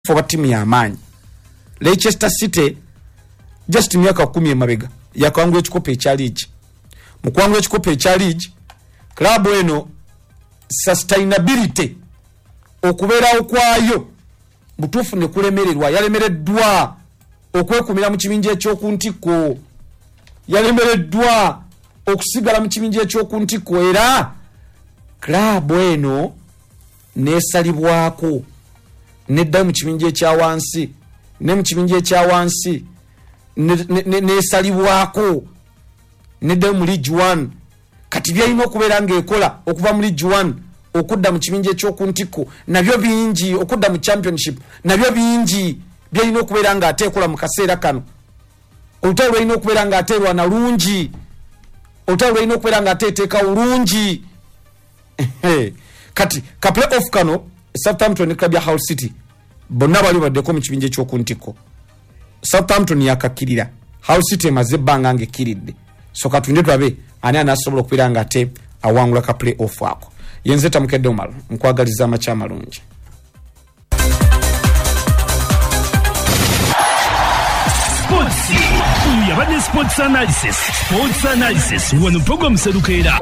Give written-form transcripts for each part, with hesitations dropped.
for timu ya amaanyi. Leicester City just miaka 10 emabega yakawangula ekikopo ekya league. Mu kuwangula ekikopo ekya league, club eno sustainability okubeerawo kwayo butuufu ne kulemererwa. Yalemereddwa okwekumira mu kibinja ekyokuntiko, yalemereddwa okusigala mu kibinja ekyokuntiko, era club eno nesalibwako nedda mu kibinja ekyawansi, ne mu kibinja ekyawansi nesalibwako nedda mu League 1. Kati byalina okubeera ng'ekola okuva mu League 1 okudda mu kibinja ekyokuntiko nabyo bingi, okudda mu championship nabyo bingi, byalina okubeera ng'ateekola mu kaseera kano. Olutalo lwalina okubeera ng'ateerwa na lungi, olutalo lwalina okubeera ng'ateeteeka ulungi. Kati ka play off kano Southampton ne club ya Hull City bonna bali baddeko mu kibinja ekyokuntiko. Southampton yakakirira, Hull City emaze ebbanga ng'ekkiridde. So katunde twabe ani anasobola okubeera ng'ate awangula ka play off ako. Yenze Tamukedde Omar nkwagaliza amacha amalungi. Yabadde sports analysis wano program Serukera.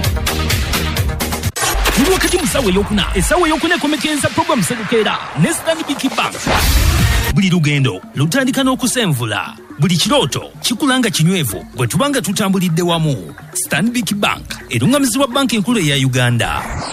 Ni wakati musawe yokuna esawe yokune komekenza program Serukera ne Stanbic Bank. Buli lugendo lutandika n'okusenvula, buli kirooto kikulanga kinywevu bwe tubanga tutambulidde wamu. Stanbic Bank erungamizibwa banka enkulu eya Uganda.